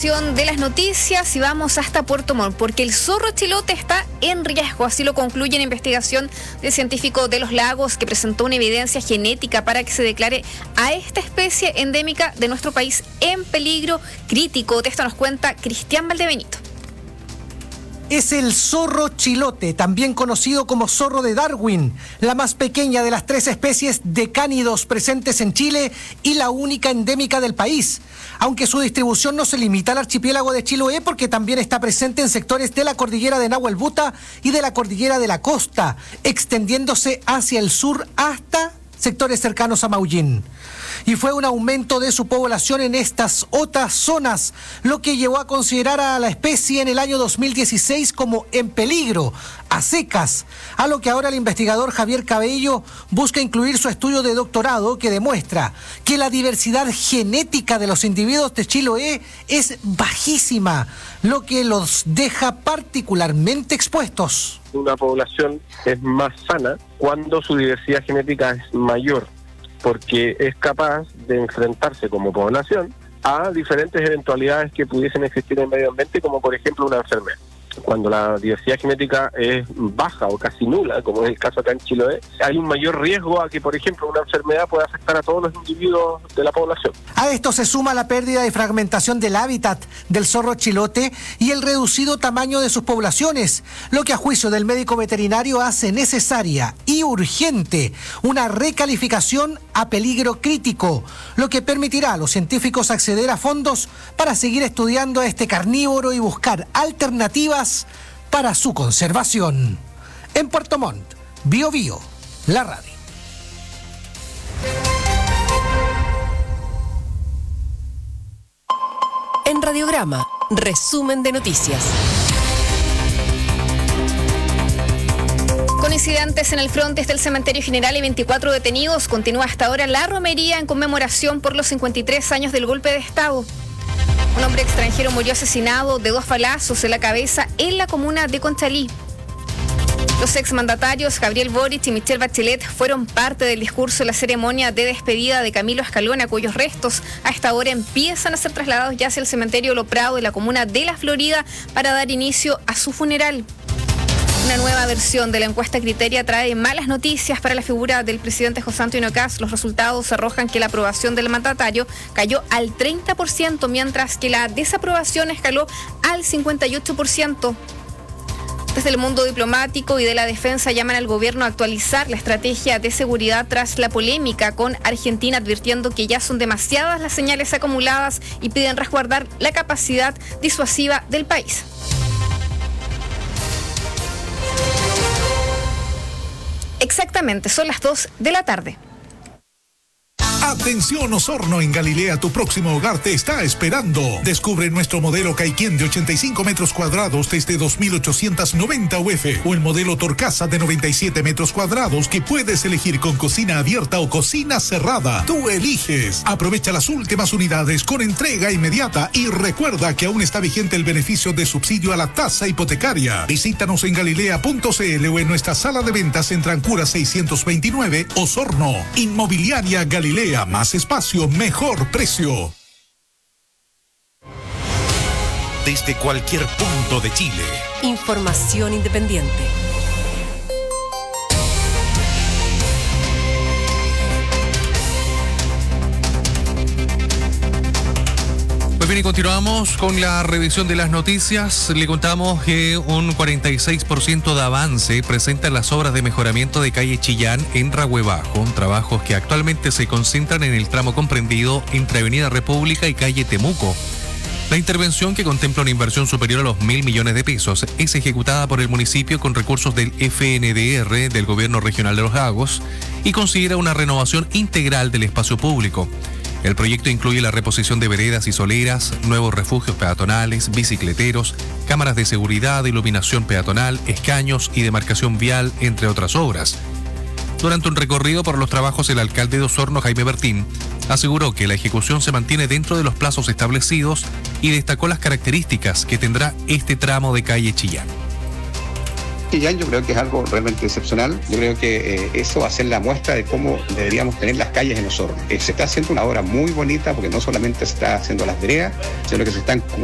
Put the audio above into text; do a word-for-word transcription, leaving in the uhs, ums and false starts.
revisión de las noticias y vamos hasta Puerto Montt, porque el zorro chilote está en riesgo, así lo concluye la investigación del científico de los lagos que presentó una evidencia genética para que se declare a esta especie endémica de nuestro país en peligro crítico. De esto nos cuenta Cristian Valdebenito. Es el zorro chilote, también conocido como zorro de Darwin, la más pequeña de las tres especies de cánidos presentes en Chile y la única endémica del país. Aunque su distribución no se limita al archipiélago de Chiloé, porque también está presente en sectores de la cordillera de Nahuelbuta y de la cordillera de la Costa, extendiéndose hacia el sur hasta sectores cercanos a Maullín. Y fue un aumento de su población en estas otras zonas, lo que llevó a considerar a la especie en el año dos mil dieciséis como en peligro, a secas, a lo que ahora el investigador Javier Cabello busca incluir su estudio de doctorado que demuestra que la diversidad genética de los individuos de Chiloé es bajísima, lo que los deja particularmente expuestos. Una población es más sana cuando su diversidad genética es mayor, porque es capaz de enfrentarse como población a diferentes eventualidades que pudiesen existir en el medio ambiente, como por ejemplo una enfermedad. Cuando la diversidad genética es baja o casi nula, como es el caso acá en Chiloé, hay un mayor riesgo a que, por ejemplo, una enfermedad pueda afectar a todos los individuos de la población. A esto se suma la pérdida y fragmentación del hábitat del zorro chilote y el reducido tamaño de sus poblaciones, lo que a juicio del médico veterinario hace necesaria y urgente una recalificación a peligro crítico, lo que permitirá a los científicos acceder a fondos para seguir estudiando a este carnívoro y buscar alternativas para su conservación. En Puerto Montt, Bio Bio, la radio. En Radiograma, resumen de noticias. Con incidentes en el frontis del Cementerio General y veinticuatro detenidos, continúa hasta ahora la romería en conmemoración por los cincuenta y tres años del golpe de Estado. Un hombre extranjero murió asesinado de dos balazos en la cabeza en la comuna de Conchalí. Los exmandatarios Gabriel Boric y Michelle Bachelet fueron parte del discurso de la ceremonia de despedida de Camilo Escalona, cuyos restos a esta hora empiezan a ser trasladados ya hacia el cementerio Lo Prado de la comuna de La Florida para dar inicio a su funeral. Una nueva versión de la encuesta Criteria trae malas noticias para la figura del presidente José Antonio Kast. Los resultados arrojan que la aprobación del mandatario cayó al treinta por ciento, mientras que la desaprobación escaló al cincuenta y ocho por ciento. Desde el mundo diplomático y de la defensa llaman al gobierno a actualizar la estrategia de seguridad tras la polémica con Argentina, advirtiendo que ya son demasiadas las señales acumuladas y piden resguardar la capacidad disuasiva del país. Exactamente, son las dos de la tarde. Atención Osorno, en Galilea tu próximo hogar te está esperando. Descubre nuestro modelo Caiquén de ochenta y cinco metros cuadrados desde dos mil ochocientos noventa U F o el modelo Torcasa de noventa y siete metros cuadrados que puedes elegir con cocina abierta o cocina cerrada. Tú eliges. Aprovecha las últimas unidades con entrega inmediata y recuerda que aún está vigente el beneficio de subsidio a la tasa hipotecaria. Visítanos en galilea punto c l o en nuestra sala de ventas en Trancura seiscientos veintinueve, Osorno. Inmobiliaria Galilea. Más espacio, mejor precio. Desde cualquier punto de Chile. Información independiente. Pues bien, y continuamos con la revisión de las noticias. Le contamos que un cuarenta y seis por ciento de avance presentan las obras de mejoramiento de calle Chillán en Rahuebajo, trabajos que actualmente se concentran en el tramo comprendido entre Avenida República y calle Temuco. La intervención, que contempla una inversión superior a los mil millones de pesos, es ejecutada por el municipio con recursos del F N D R del Gobierno Regional de los Lagos y considera una renovación integral del espacio público. El proyecto incluye la reposición de veredas y soleras, nuevos refugios peatonales, bicicleteros, cámaras de seguridad, iluminación peatonal, escaños y demarcación vial, entre otras obras. Durante un recorrido por los trabajos, el alcalde de Osorno, Jaime Bertín, aseguró que la ejecución se mantiene dentro de los plazos establecidos y destacó las características que tendrá este tramo de calle Chillán. Chillán yo creo que es algo realmente excepcional. Yo creo que eh, eso va a ser la muestra de cómo deberíamos tener las calles en Osorno. Eh, se está haciendo una obra muy bonita porque no solamente se está haciendo las veredas, sino que se están